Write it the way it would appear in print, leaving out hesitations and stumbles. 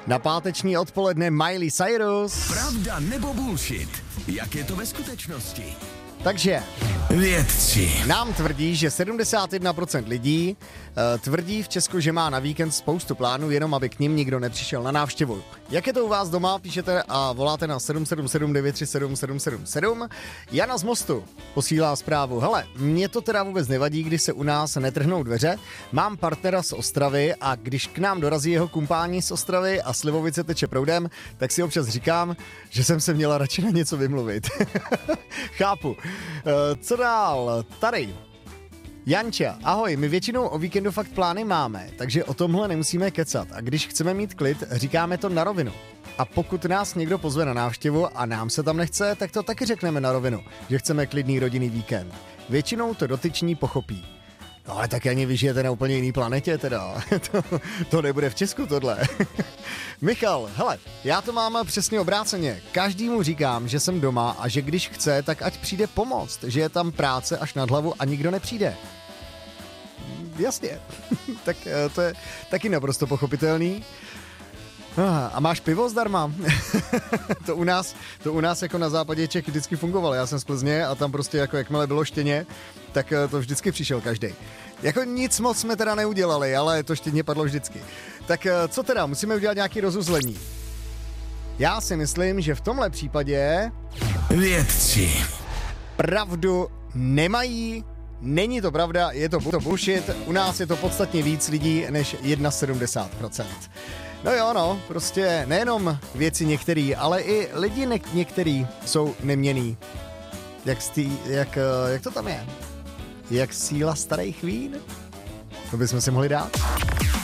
Na páteční odpoledne Miley Cyrus. Pravda nebo bullshit? Jak je to ve skutečnosti? Takže vědci nám tvrdí, že 71% lidí tvrdí v Česku, že má na víkend spoustu plánů, jenom aby k nim nikdo nepřišel na návštěvu. Jak je to u vás doma? Píšete a voláte na 777 937 777. Jana z Mostu posílá zprávu. Hele, mě to teda vůbec nevadí, když se u nás netrhnou dveře. Mám partnera z Ostravy a když k nám dorazí jeho kumpání z Ostravy a slivovice teče proudem, tak si občas říkám, že jsem se měla radši na něco vymluvit. Chápu. Co dál? Tady. Janča, ahoj, my většinou o víkendu fakt plány máme, takže o tomhle nemusíme kecat a když chceme mít klid, říkáme to na rovinu. A pokud nás někdo pozve na návštěvu a nám se tam nechce, tak to taky řekneme na rovinu, že chceme klidný rodinný víkend. Většinou to dotyční pochopí. No ale tak ani vy žijete na úplně jiný planetě teda. to nebude v Česku tohle. Michal, hele, já to mám přesně obráceně. Každému říkám, že jsem doma a že když chce, tak ať přijde pomoct, že je tam práce až nad hlavu a nikdo nepřijde. Jasně. Tak to je taky naprosto pochopitelný. A máš pivo zdarma? to u nás jako na západě Čech vždycky fungovalo. Já jsem z Plzně a tam prostě jako jakmile bylo štěně, tak to vždycky přišel každý. Jako nic moc jsme teda neudělali, ale to štěně padlo vždycky. Tak co teda? Musíme udělat nějaký rozuzlení. Já si myslím, že v tomhle případě vědci pravdu nemají. Není to pravda, je to bullshit. U nás je to podstatně víc lidí než 71%. No jo, no, prostě nejenom věci některý, ale i lidi některý jsou neměnný. Jak to tam je? Jak síla starých vín? To bychom si mohli dát.